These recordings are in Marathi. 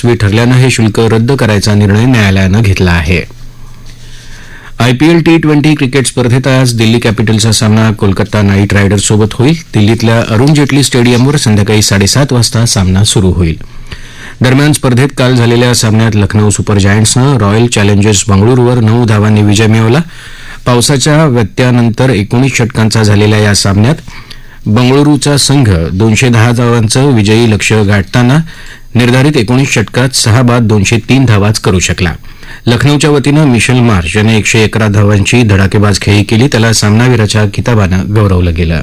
अयशस्वी ठरल्यानं हे शुल्क रद्द करायचा निर्णय न्यायालयानं घेतला आहे. आयपीएल T20 क्रिकेट स्पर्धेत आज दिल्ली कॅपिटल्सचा सामना कोलकाता नाईट रायडर्ससोबत होईल. दिल्लीतल्या अरुण जेटली स्टेडियमवर संध्याकाळी 7:30 वाजता सामना सुरू होईल. दरम्यान स्पर्धेत काल झालेल्या सामन्यात लखनौ सुपर जायंट्सनं रॉयल चॅलेंजर्स बंगळुरूवर 9 धावांनी विजय मिळवला. पावसाच्या व्यत्ययानंतर 19 षटकांचा झालेल्या या सामन्यात बंगळुरूचा संघ 210 धावांचं विजयी लक्ष्य गाठताना निर्धारित 19 षटकात 6 बाद 203 धावाच करू शकला. लखनौच्या वतीनं मिशेल मार्श याने 111 धावांची धडाकेबाज खेळी केली. त्याला सामनावीराच्या किताबानं गौरवलं गेलं.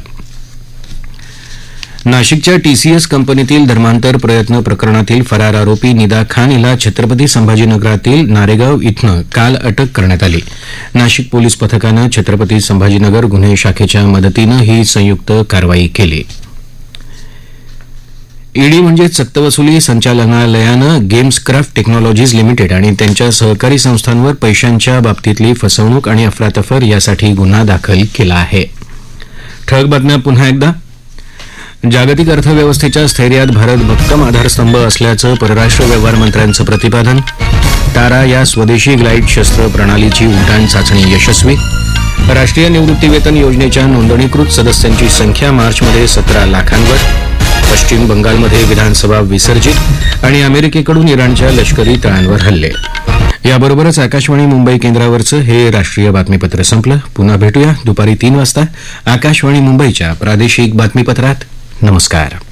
नाशिकच्या TCS कंपनीतील धर्मांतर प्रयत्न प्रकरणातील फरार आरोपी निदा खान हिला छत्रपती संभाजीनगरातील नारेगाव इथनं काल अटक करण्यात आली. नाशिक पोलीस पथकानं छत्रपती संभाजीनगर गुन्हे शाखेच्या मदतीनं ही संयुक्त कारवाई केली. ईडी म्हणजेच सक्तवसुली संचालनालयानं गेम्सक्राफ्ट टेक्नॉलॉजीज लिमिटेड आणि त्यांच्या सहकारी संस्थांवर पैशांच्या बाबतीतली फसवणूक आणि अफरातफर यासाठी गुन्हा दाखल केला आहे. ठळक बातम्या पुन्हा एकदा. जागतिक अर्थव्यवस्थेच्या स्थैर्यात भारत भक्कम आधारस्तंभ असल्याचं परराष्ट्र व्यवहार मंत्र्यांचं प्रतिपादन. तारा या स्वदेशी ग्लाईड शस्त्र प्रणालीची उड्डाण चाचणी यशस्वी. राष्ट्रीय निवृत्तीवेतन योजनेच्या नोंदणीकृत सदस्यांची संख्या मार्चमध्ये 17 लाखांवर. पश्चिम बंगालमध्ये विधानसभा विसर्जित आणि अमेरिकेकडून इराणच्या लष्करी तळांवर हल्ले. याबरोबरच आकाशवाणी मुंबई केंद्रावरचं हे राष्ट्रीय बातमीपत्र संपलं. पुन्हा भेटूया दुपारी 3 वाजता आकाशवाणी मुंबईच्या प्रादेशिक बातमीपत्रात. नमस्कार.